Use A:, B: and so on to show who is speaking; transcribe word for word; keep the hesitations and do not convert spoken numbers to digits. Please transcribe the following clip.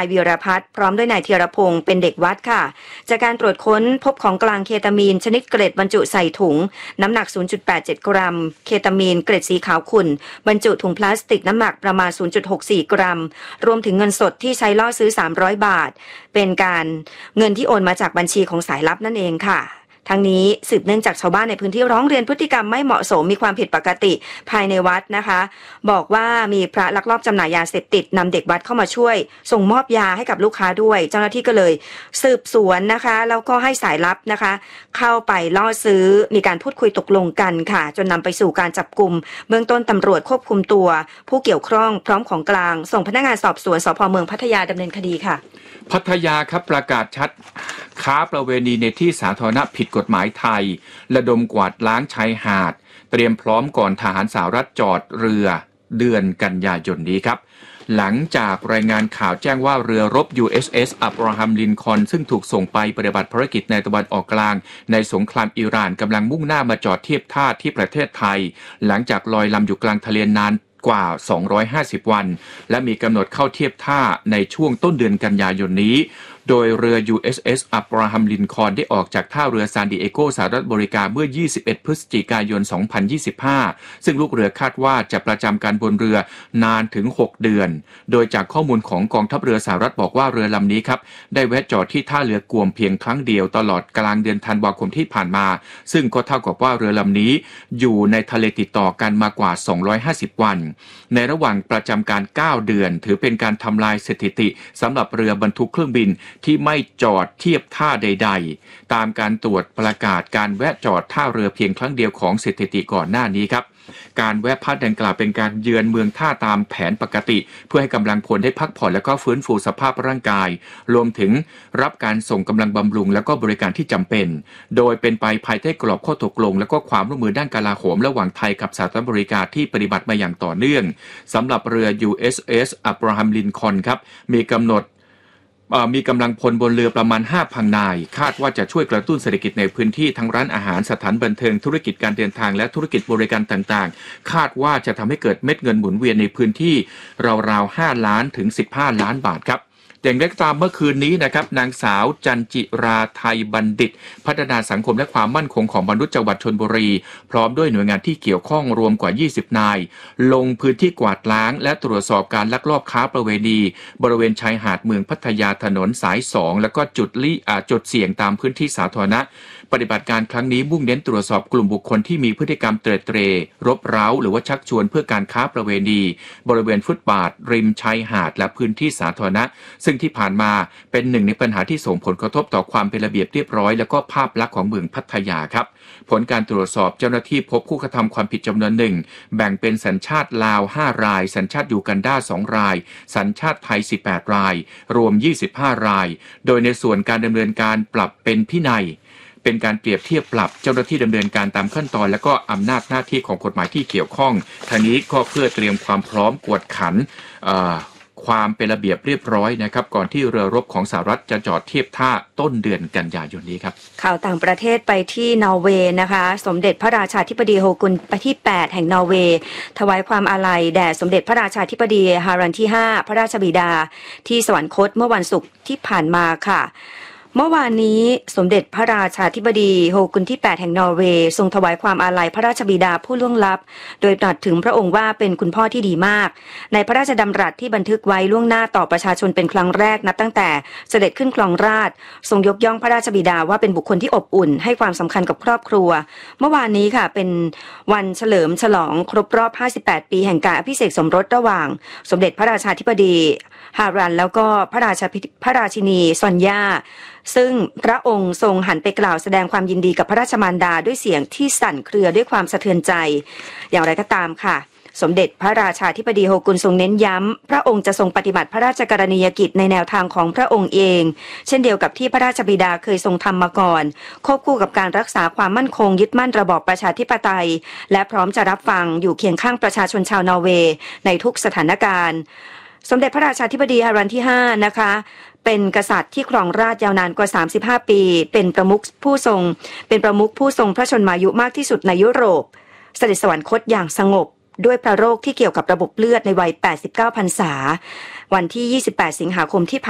A: ายวีรพัฒน์พร้อมด้วยนายธีรพงศ์เป็นเด็กวัดค่ะจากการตรวจค้นพบของกลางเคตามีนชนิดเกล็ดบรรจุใส่ถุงน้ำหนัก ศูนย์จุดแปดเจ็ด กรัมเคตามีนเกล็ดสีขาวขุ่นบรรจุถุงพลาสติกน้ำหนักประมาณ ศูนย์จุดหกสี่ กรัมรวมถึงเงินสดที่ใช้ล่อซื้อสามร้อยบาทเป็นการเงินที่โอนมาจากบัญชีของสายลับนั่นเองค่ะทั้งนี้สืบเนื่องจากชาวบ้านในพื้นที่ร้องเรียนพฤติกรรมไม่เหมาะสมมีความผิดปกติภายในวัดนะคะบอกว่ามีพระลักลอบจำหน่ายยาเสพติดนำเด็กวัดเข้ามาช่วยส่งมอบยาให้กับลูกค้าด้วยเจ้าหน้าที่ก็เลยสืบสวนนะคะแล้วก็ให้สายลับนะคะเข้าไปล่อซื้อมีการพูดคุยตกลงกันค่ะจนนำไปสู่การจับกุมเบื้องต้นตำรวจควบคุมตัวผู้เกี่ยวข้องพร้อมของกลางส่งพนักงานสอบสวนสภ.เมืองพัทยาดำเนินคดีค่ะ
B: พัทยาครับประกาศชัดค้าประเวณีในที่สาธารณะผิดกฎหมายไทยระดมกวาดล้างชายหาดเตรียมพร้อมก่อนทหารสหรัฐจอดเรือเดือนกันยายนนี้ครับหลังจากรายงานข่าวแจ้งว่าเรือรบ ยู เอส เอส อับราฮัมลินคอล์นซึ่งถูกส่งไปปฏิบัติภารกิจในตะวันออกกลางในสงครามอิหร่านกำลังมุ่งหน้ามาจอดเทียบท่าที่ประเทศไทยหลังจากลอยลำอยู่กลางทะเลนานกว่าสองร้อยห้าสิบวันและมีกำหนดเข้าเทียบท่าในช่วงต้นเดือนกันยายนนี้โดยเรือ ยู เอส เอส อับราฮัมลินคอล์นได้ออกจากท่าเรือซานดิเอโกสหรัฐอเมริกาเมื่อยี่สิบเอ็ดพฤศจิกายนสองพันยี่สิบห้าซึ่งลูกเรือคาดว่าจะประจำการบนเรือนานถึงหกเดือนโดยจากข้อมูลของกองทัพเรือสหรัฐบอกว่าเรือลำนี้ครับได้แวะจอดที่ท่าเรือกวมเพียงครั้งเดียวตลอดกลางเดือนธันวาคมที่ผ่านมาซึ่งก็เท่ากับว่าเรือลำนี้อยู่ในทะเลติดต่อกันมากว่าสองร้อยห้าสิบวันในระหว่างประจำการเก้าเดือนถือเป็นการทำลายสถิติสำหรับเรือบรรทุกเครื่องบินที่ไม่จอดเทียบท่าใดๆตามการตรวจประกาศการแวะจอดท่าเรือเพียงครั้งเดียวของสถิติก่อนหน้านี้ครับการแวะพักดังกล่าวเป็นการเยือนเมืองท่าตามแผนปกติเพื่อให้กำลังพลได้พักผ่อนและก็ฟื้นฟูสภาพร่างกายรวมถึงรับการส่งกำลังบำรุงและก็บริการที่จำเป็นโดยเป็นไปภายใต้กรอบข้อตกลงและก็ความร่วมมือด้านกลาโหมระหว่างไทยกับสหรัฐอเมริกาที่ปฏิบัติมาอย่างต่อเนื่องสำหรับเรือ ยู เอส เอส อับราฮัมลินคอล์นครับมีกำหนดมีกำลังพลบนเรือประมาณ ห้าพัน นายคาดว่าจะช่วยกระตุ้นเศรษฐกิจในพื้นที่ทั้งร้านอาหารสถานบันเทิงธุรกิจการเดินทางและธุรกิจบริการต่างๆคาดว่าจะทำให้เกิดเม็ดเงินหมุนเวียนในพื้นที่ราวๆห้าล้านถึงสิบห้าล้านบาทครับอย่างไรก็ตามเมื่อคืนนี้นะครับนางสาวจันจิราไทยบัณฑิตพัฒนาสังคมและความมั่นคงของมนุษย์จังหวัดชลบุรีพร้อมด้วยหน่วยงานที่เกี่ยวข้องรวมกว่ายี่สิบนายลงพื้นที่กวาดล้างและตรวจสอบการลักลอบค้าประเวณีบริเวณชายหาดเมืองพัทยาถนนสายสองแล้วก็จุดลี่อ่าจุดเสี่ยงตามพื้นที่สาธารณะปฏิบัติการครั้งนี้มุ่งเน้นตรวจสอบกลุ่มบุคคลที่มีพฤติกรรมเตร่เตร่รบเร้าหรือว่าชักชวนเพื่อการค้าประเวณีบริเวณฟุตบาทริมชายหาดและพื้นที่สาธารณะซึ่งที่ผ่านมาเป็นหนึ่งในปัญหาที่ส่งผลกระทบต่อความเป็นระเบียบเรียบร้อยและก็ภาพลักษณ์ของเมืองพัทยาครับผลการตรวจสอบเจ้าหน้าที่พบผู้กระทำความผิดจำนวนหนึ่งแบ่งเป็นสัญชาติลาวห้ารายสัญชาติยูกันดาสองรายสัญชาติไทยสิบแปดรายรวมยี่สิบห้ารายโดยในส่วนการดำเนินการปรับเป็นพินัยเป็นการเปรียบเทียบปรับเจ้าหน้าที่ดำเนินการตามขั้นตอนและก็อำนาจหน้าที่ของกฎหมายที่เกี่ยวข้องทางนี้ก็เพื่อเตรียมความพร้อมกวดขันความเป็นระเบียบเรียบร้อยนะครับก่อนที่เรือรบของสหรัฐจะจอดเทียบท่าต้นเดือนกันยายนนี้ครับ
A: ข่าวต่างประเทศไปที่นอร์เวย์นะคะสมเด็จพระราชาธิบดีโฮกุนไปที่แปดแห่งนอร์เวย์ถวายความอาลัยแด่สมเด็จพระราชาธิบดีฮารันที่ห้าพระราชบิดาที่สวรรคตเมื่อวันศุกร์ที่ผ่านมาค่ะเมื่อวานนี้สมเด็จพระราชาธิบดีโฮกุนที่แปดแห่งนอร์เวย์ทรงถวายความอาลัยพระราชบิดาผู้ล่วงลับโดยตรัสถึงพระองค์ว่าเป็นคุณพ่อที่ดีมากในพระราชดำรัสที่บันทึกไว้ล่วงหน้าต่อประชาชนเป็นครั้งแรกนับตั้งแต่เสด็จขึ้นครองราชย์ทรงยกย่องพระราชบิดาว่าเป็นบุคคลที่อบอุ่นให้ความสำคัญกับครอบครัวเมื่อวานนี้ค่ะเป็นวันเฉลิมฉลองครบรอบห้าสิบแปดปีแห่งการอภิเษกสมรสระหว่างสมเด็จพระราชาธิบดีฮารันแล้วก็พระราชาพระราชินีซอนยาซึ่งพระองค์ทรงหันไปกล่าวแสดงความยินดีกับพระราชมารดาด้วยเสียงที่สั่นเครือด้วยความสะเทือนใจอย่างไรก็ตามค่ะสมเด็จพระราชาธิบดีโฮกุนทรงเน้นย้ำพระองค์จะทรงปฏิบัติพระราชกรณียกิจในแนวทางของพระองค์เองเช่นเดียวกับที่พระราชบิดาเคยทรงทำมาก่อนควบคู่กับการรักษาความมั่นคงยึดมั่นระบอบประชาธิปไตยและพร้อมจะรับฟังอยู่เคียงข้างประชาชนชาวนอร์เวย์ในทุกสถานการณ์สมเด็จพระราชาธิบดีฮารันที่ห้านะคะเป็นกษัตริย์ที่ครองราชยาวนานกว่าสามสิบห้าปีเป็นประมุขผู้ทรงเป็นประมุขผู้ทรงพระชนมายุมากที่สุดในยุโรปเสด็จสวรรคตอย่างสงบด้วยพระโรคที่เกี่ยวกับระบบเลือดในวัยแปดสิบเก้าพรรษาวันที่ยี่สิบแปดสิงหาคมที่